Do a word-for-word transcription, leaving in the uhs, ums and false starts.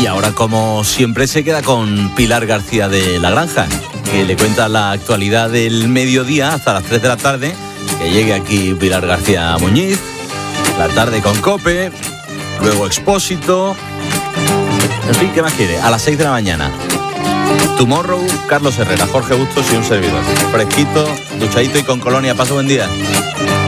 Y ahora, como siempre, se queda con Pilar García de La Granja, que le cuenta la actualidad del mediodía hasta las tres de la tarde. Que llegue aquí Pilar García Muñiz, la tarde con COPE, luego Expósito. En fin, ¿qué más quiere? A las seis de la mañana. Tomorrow, Carlos Herrera, Jorge Bustos y un servidor. Fresquito, duchadito y con colonia. Paso buen día.